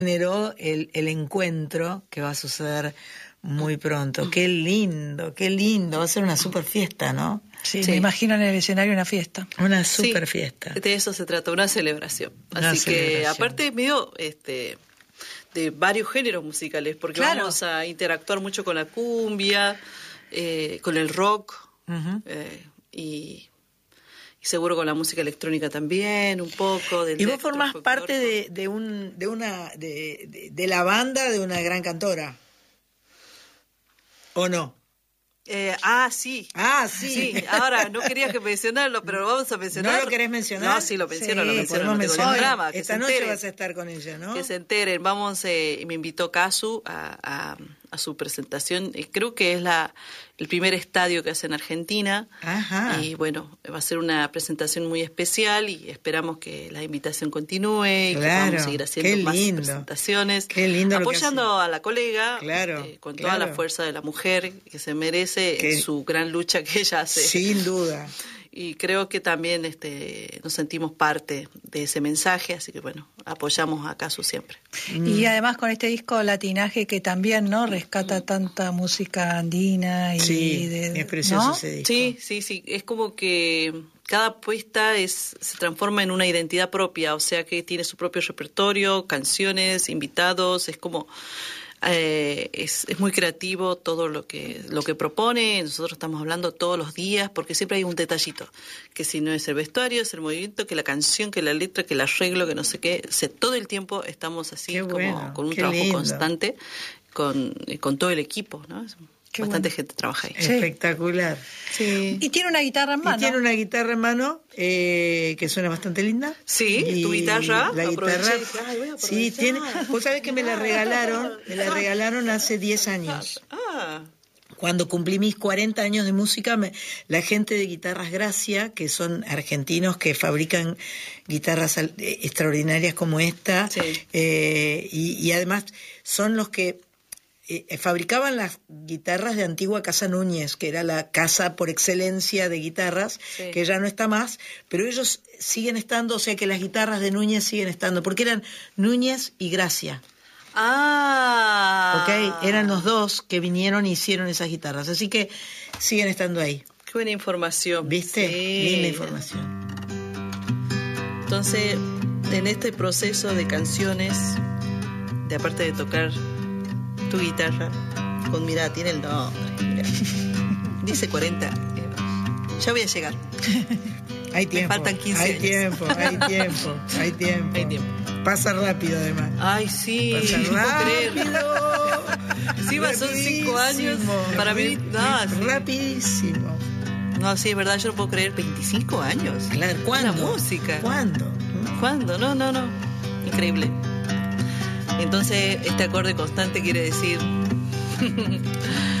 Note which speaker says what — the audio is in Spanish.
Speaker 1: generó el encuentro que va a suceder muy pronto. Qué lindo, va a ser una super fiesta, ¿no?
Speaker 2: Sí, me imagino en el escenario una fiesta.
Speaker 1: Una super fiesta.
Speaker 3: De eso se trata, una celebración. Así que, aparte, medio de varios géneros musicales, porque vamos a interactuar mucho con la cumbia, con el rock, y seguro con la música electrónica también, un poco.
Speaker 1: Y vos formás parte de la banda de una gran cantora, ¿o no?
Speaker 3: Sí.
Speaker 1: Sí.
Speaker 3: Ahora, no quería que mencionarlo, pero lo vamos a mencionar.
Speaker 1: ¿No lo querés mencionar?
Speaker 3: No, sí, lo menciono, no tengo ningún drama.
Speaker 1: Esta noche vas a estar con ella, ¿no?
Speaker 3: Que se enteren. Me invitó Casu a su presentación. Creo que es el primer estadio que hace en Argentina.
Speaker 1: Ajá.
Speaker 3: Y bueno, va a ser una presentación muy especial y esperamos que la invitación continúe y que podamos seguir haciendo más presentaciones.
Speaker 1: Qué lindo.
Speaker 3: Apoyando a la colega con toda la
Speaker 1: claro.
Speaker 3: fuerza de la mujer que se merece su gran lucha que ella hace.
Speaker 1: Sin duda.
Speaker 3: Y creo que también nos sentimos parte de ese mensaje, así que bueno, apoyamos a Casu siempre.
Speaker 2: Y además con este disco Latinaje que también, ¿no?, rescata tanta música andina y
Speaker 1: es precioso, ¿no? Ese disco.
Speaker 3: Sí, es como que cada puesta se transforma en una identidad propia, o sea que tiene su propio repertorio, canciones, invitados, es como es muy creativo todo lo que propone. Nosotros estamos hablando todos los días porque siempre hay un detallito, que si no es el vestuario, es el movimiento, que la canción, que la letra, que el arreglo, que no sé qué. O sea, todo el tiempo estamos así como con un trabajo constante con todo el equipo, ¿no? Bastante gente trabaja ahí.
Speaker 1: Espectacular.
Speaker 2: Sí. Y tiene una guitarra en mano.
Speaker 1: Que suena bastante linda.
Speaker 3: Sí, y tu guitarra.
Speaker 1: La guitarra. Sí, tiene. Vos sabés que me la regalaron hace 10 años. Cuando cumplí mis 40 años de música, la gente de Guitarras Gracia, que son argentinos que fabrican guitarras extraordinarias como esta, y además son los que fabricaban las guitarras de antigua Casa Núñez, que era la casa por excelencia de guitarras, que ya no está más, pero ellos siguen estando, o sea que las guitarras de Núñez siguen estando, porque eran Núñez y Gracia. Eran los dos que vinieron y hicieron esas guitarras, así que siguen estando ahí.
Speaker 3: Qué buena información.
Speaker 1: ¿Viste? Sí. Linda información.
Speaker 3: Entonces, en este proceso de canciones, de aparte de tocar tu guitarra, mirá, tiene el nombre, mirá. Dice 40. Ya voy a llegar.
Speaker 1: Hay tiempo.
Speaker 3: Me faltan 15
Speaker 1: hay
Speaker 3: años.
Speaker 1: Hay tiempo. Pasa rápido, además.
Speaker 3: Ay, sí.
Speaker 1: Pasa rápido.
Speaker 3: Encima son 5 años. Para mí,
Speaker 1: rapidísimo.
Speaker 3: No, sí, es verdad, yo no puedo creer. 25 años.
Speaker 1: Claro, ¿cuándo?
Speaker 3: La música.
Speaker 1: ¿Cuándo?
Speaker 3: No. Increíble. Entonces, este acorde constante quiere decir